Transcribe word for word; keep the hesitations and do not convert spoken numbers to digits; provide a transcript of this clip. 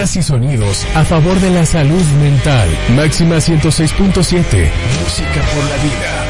Ideas y sonidos a favor de la salud mental. Máxima ciento seis punto siete. Música por la vida.